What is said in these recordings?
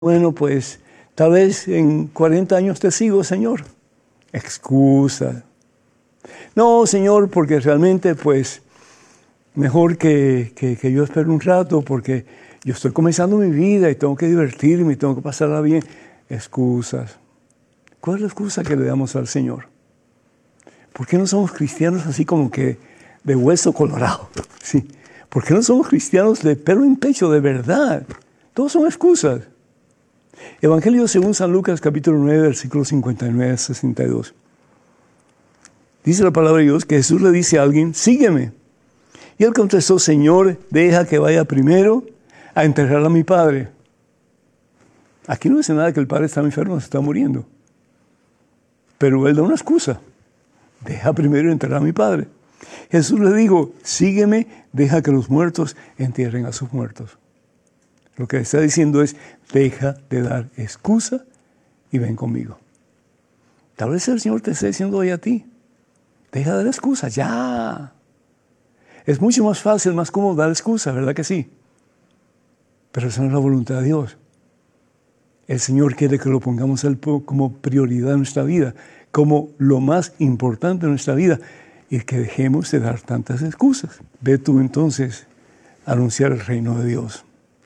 Bueno, pues tal vez en 40 años te sigo, Señor. Excusa. No, Señor, porque realmente pues mejor que yo espere un rato porque yo estoy comenzando mi vida y tengo que divertirme y tengo que pasarla bien. Excusas. ¿Cuál es la excusa que le damos al Señor? ¿Por qué no somos cristianos así como que de hueso colorado? Sí. ¿Por qué no somos cristianos de pelo en pecho, de verdad? Todos son excusas. Evangelio según San Lucas, capítulo 9, versículos 59 a 62. Dice la palabra de Dios que Jesús le dice a alguien, sígueme. Y él contestó, Señor, deja que vaya primero a enterrar a mi padre. Aquí no dice nada que el padre está enfermo, se está muriendo. Pero él da una excusa. Deja primero enterrar a mi padre. Jesús le dijo, sígueme, deja que los muertos entierren a sus muertos. Lo que está diciendo es, deja de dar excusa y ven conmigo. Tal vez el Señor te esté diciendo hoy a ti, deja de dar excusa, ya. Es mucho más fácil, más cómodo dar excusa, ¿verdad que sí? Pero esa no es la voluntad de Dios. El Señor quiere que lo pongamos como prioridad en nuestra vida, como lo más importante en nuestra vida, y que dejemos de dar tantas excusas. Ve tú entonces a anunciar el reino de Dios.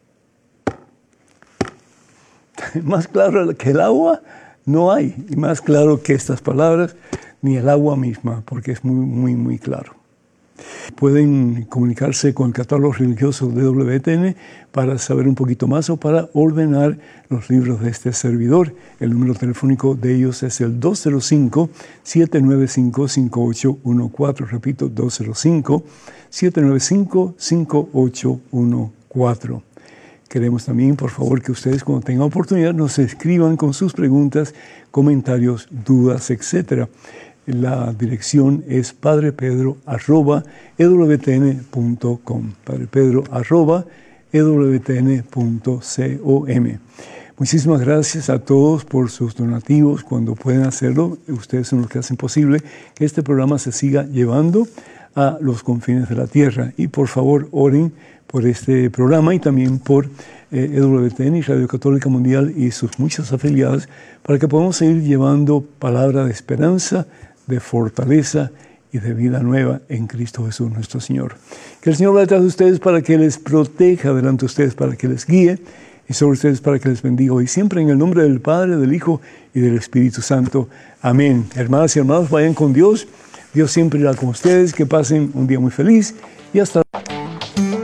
Más claro que el agua no hay, y más claro que estas palabras, ni el agua misma, porque es muy, muy, muy claro. Pueden comunicarse con el catálogo religioso de WTN para saber un poquito más o para ordenar los libros de este servidor. El número telefónico de ellos es el 205-795-5814. Repito, 205-795-5814. Queremos también, por favor, que ustedes cuando tengan oportunidad nos escriban con sus preguntas, comentarios, dudas, etc. La dirección es padrepedro@ewtn.com. padrepedro@ewtn.com. Muchísimas gracias a todos por sus donativos cuando pueden hacerlo. Ustedes son los que hacen posible que este programa se siga llevando a los confines de la tierra. Y por favor, oren por este programa y también por EWTN y Radio Católica Mundial y sus muchas afiliadas para que podamos seguir llevando palabra de esperanza, de fortaleza y de vida nueva en Cristo Jesús nuestro Señor. Que el Señor vaya detrás de ustedes para que les proteja delante de ustedes, para que les guíe y sobre ustedes para que les bendiga. Y siempre en el nombre del Padre, del Hijo y del Espíritu Santo. Amén. Hermanas y hermanos, vayan con Dios. Dios siempre irá con ustedes. Que pasen un día muy feliz y hasta luego.